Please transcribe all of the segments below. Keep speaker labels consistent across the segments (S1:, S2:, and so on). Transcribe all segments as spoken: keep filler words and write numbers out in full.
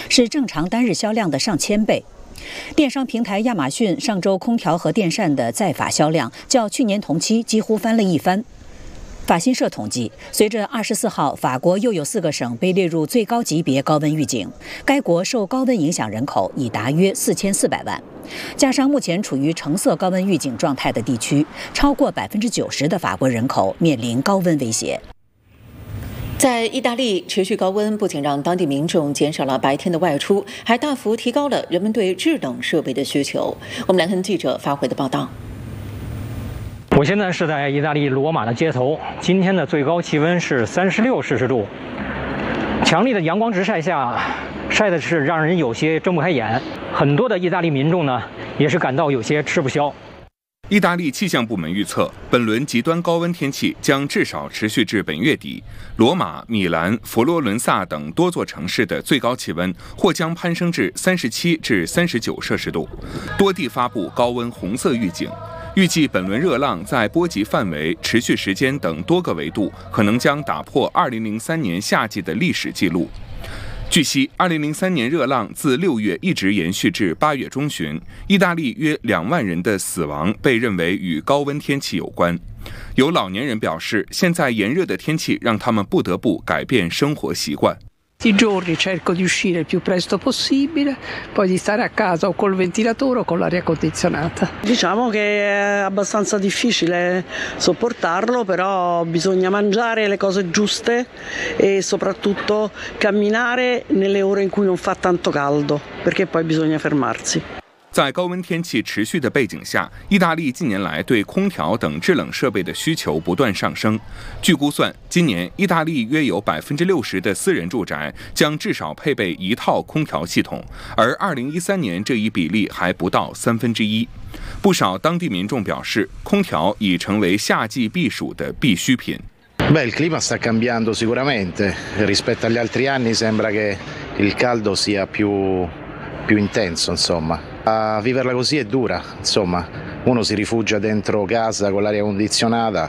S1: 是正常单日销量的上千倍。电商平台亚马逊上周空调和电扇的在法销量较去年同期几乎翻了一番。法新社统计，随着二十四号法国又有四个省被列入最高级别高温预警，该国受高温影响人口已达约四千四百万。加上目前处于橙色高温预警状态的地区，超过百分之九十的法国人口面临高温威胁。在意大利，持续高温不仅让当地民众减少了白天的外出，还大幅提高了人们对制冷设备的需求。我们来看记者发回的报道。
S2: 我现在是在意大利罗马的街头，今天的最高气温是三十六摄氏度，强烈的阳光直晒下，晒的是让人有些睁不开眼。很多的意大利民众呢，也是感到有些吃不消。
S3: 意大利气象部门预测，本轮极端高温天气将至少持续至本月底。罗马、米兰、佛罗伦萨等多座城市的最高气温或将攀升至三十七至三十九摄氏度，多地发布高温红色预警。预计本轮热浪在波及范围、持续时间等多个维度，可能将打破二零零三年夏季的历史记录。据悉，二零零三年热浪自六月一直延续至八月中旬，意大利约两万人的死亡被认为与高温天气有关。有老年人表示，现在炎热的天气让他们不得不改变生活习惯。
S4: Tutti i giorni cerco di uscire il più presto possibile, poi di stare a casa o col ventilatore o con l'aria condizionata.
S5: Diciamo che è abbastanza difficile sopportarlo, però bisogna mangiare le cose giuste e soprattutto camminare nelle ore in cui non fa tanto caldo, perché poi bisogna fermarsi.
S3: 在高温天气持续的背景下，意大利近年来对空调等制冷设备的需求不断上升。据估算，今年意大利约有百分之六十的私人住宅将至少配备一套空调系统，而二零一三年这一比例还不到三分之一。不少当地民众表示，空调已成为夏季避暑的必需品。
S6: Beh, il clima sta cambiando sicuramente. Rispetto agli altri anni sembra che il caldo sia più più intenso, insomma. A viverla così è dura, insomma. Uno si rifugia dentro casa con l'aria condizionata,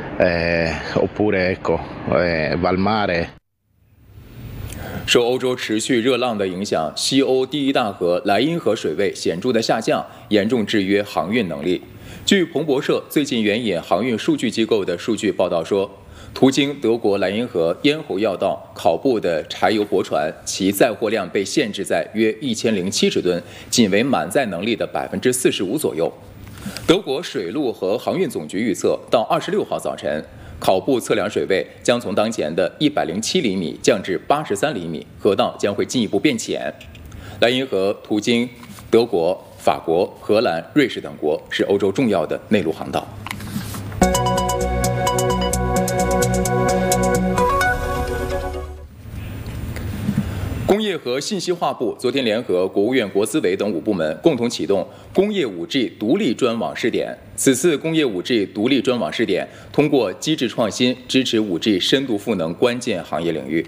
S6: eh, oppure ecco, eh, va al mare.
S7: 受欧洲持续热浪的影响，西欧第一大河莱茵河水位显著的下降，严重制约航运能力。据彭博社最近援引航运数据机构的数据报道说，途经德国莱茵河咽喉要道考布的柴油驳船，其载货量被限制在约一千零七十吨，仅为满载能力的百分之四十五左右。德国水路和航运总局预测，到二十六号早晨，考布测量水位将从当前的一百零七厘米降至八十三厘米，河道将会进一步变浅。莱茵河途经德国、法国、荷兰、瑞士等国，是欧洲重要的内陆航道。工业和信息化部昨天联合国务院国资委等五部门共同启动工业 五 G 独立专网试点。此次工业 五 G 独立专网试点通过机制创新，支持 五 G 深度赋能关键行业领域。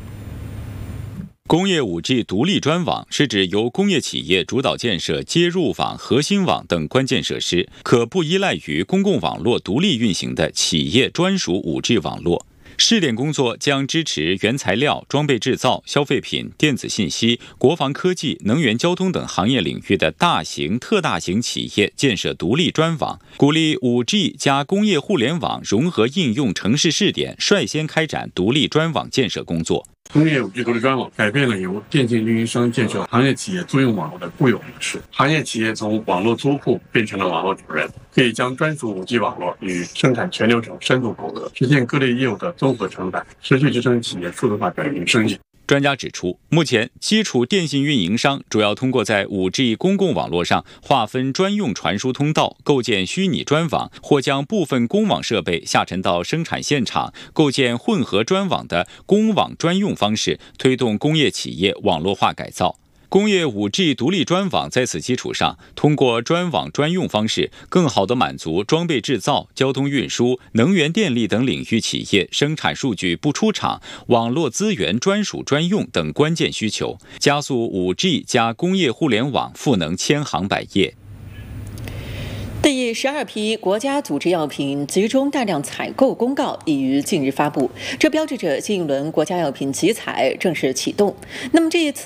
S8: 工业 五 G 独立专网是指由工业企业主导建设接入网、核心网等关键设施，可不依赖于公共网络独立运行的企业专属 五 G 网络。试点工作将支持原材料、装备制造、消费品、电子信息、国防科技、能源交通等行业领域的大型、特大型企业建设独立专网，鼓励 五 G 加工业互联网融合应用城市试点，率先开展独立专网建设工作。
S9: 工业 五 G 独立专网改变了由电信运营商建设行业企业租用网络的固有模式，行业企业从网络租户变成了网络主人，可以将专属 五 G 网络与生产全流程深度融合，实现各类业务的综合承载，持续支撑企业数字化转型升级。
S8: 专家指出，目前基础电信运营商主要通过在 五 G 公共网络上划分专用传输通道，构建虚拟专网，或将部分公网设备下沉到生产现场，构建混合专网的公网专用方式，推动工业企业网络化改造。工业 五 G 独立专网在此基础上，通过专网专用方式，更好地满足装备制造、交通运输、能源电力等领域企业生产数据不出厂、网络资源专属专用等关键需求，加速 五 G 加工业互联网赋能千行百业。
S1: 第十二批国家组织药品集中大量采购公告已于近日发布，这标志着新一轮国家药品集采正式启动。那么这一次